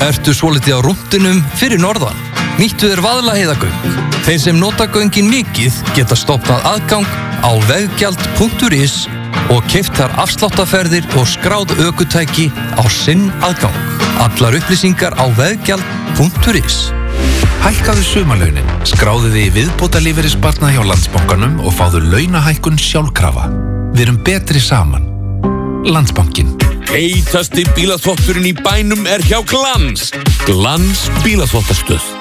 Ertu svolítið á rúntinum fyrir norðan? Nýttu þér Vaðlaheiðargöng. Þeir sem nota göngin mikið geta stofnað aðgang á veggjald.is og keypt þar afsláttarferðir og skráð ökutæki á sinn aðgang. Allar upplýsingar á veggjald.is. Hækkaðu sumarlaunin, skráðu þig í viðbótarlífeyrissparnað hjá Landsbankanum og fáðu launahækkun sjálfkrafa. Við erum betri saman. Landsbankinn. Heitasti bílaþvotturinn í bænum hjá Glans. Glans bílaþvottastöð.